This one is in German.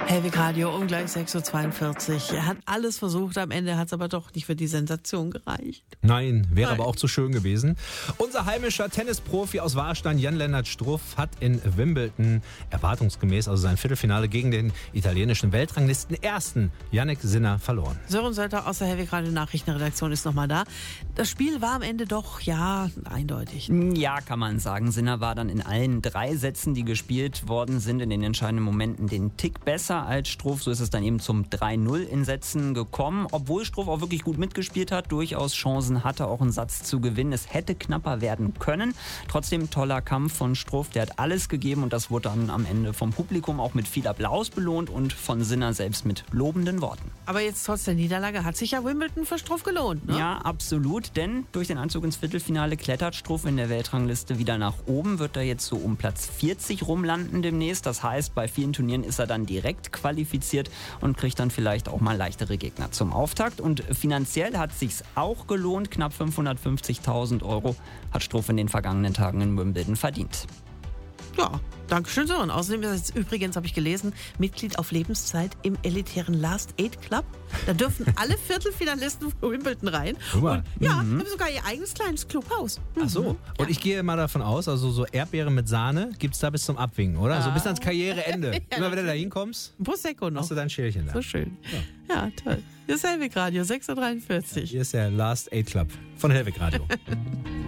Hellwig Radio um gleich 6.42 Uhr. Er hat alles versucht, am Ende hat es aber doch nicht für die Sensation gereicht. Nein, wäre aber auch zu schön gewesen. Unser heimischer Tennisprofi aus Warstein, Jan-Lennart Struff, hat in Wimbledon erwartungsgemäß also sein Viertelfinale gegen den italienischen Weltranglisten-Ersten Jannik Sinner verloren. Sören Söllter aus der Hellwig Radio Nachrichtenredaktion ist nochmal da. Das Spiel war am Ende doch, ja, eindeutig. Ja, kann man sagen. Sinner war dann in allen 3 Sätzen, die gespielt worden sind, in den entscheidenden Momenten den Tick besser als Struff. So ist es dann eben zum 3-0 in Sätzen gekommen. Obwohl Struff auch wirklich gut mitgespielt hat, durchaus Chancen hatte, auch einen Satz zu gewinnen. Es hätte knapper werden können. Trotzdem toller Kampf von Struff. Der hat alles gegeben und das wurde dann am Ende vom Publikum auch mit viel Applaus belohnt und von Sinner selbst mit lobenden Worten. Aber jetzt trotz der Niederlage hat sich ja Wimbledon für Struff gelohnt, ne? Ja, absolut. Denn durch den Einzug ins Viertelfinale klettert Struff in der Weltrangliste wieder nach oben. Wird er jetzt so um Platz 40 rumlanden demnächst. Das heißt, bei vielen Turnieren ist er dann direkt qualifiziert und kriegt dann vielleicht auch mal leichtere Gegner zum Auftakt. Und finanziell hat es sich auch gelohnt. Knapp 550.000 € hat Struff in den vergangenen Tagen in Wimbledon verdient. Ja, danke schön, Sören. Außerdem ist er jetzt übrigens, habe ich gelesen, Mitglied auf Lebenszeit im elitären Last 8 Club. Da dürfen alle Viertelfinalisten von Wimbledon rein. Und, ja, haben sogar ihr eigenes kleines Clubhaus. Ach so. Und ich gehe mal davon aus, also so Erdbeere mit Sahne gibt es da bis zum Abwinken, oder? So bis ans Karriereende. Ja, immer wenn du da hinkommst, Ein Prosecco noch. hast du dein Schälchen da. So schön. Ja, toll. Das ist Hellwig Radio, 6.43 Uhr. Hier ist der Last 8 Club von Hellwig Radio.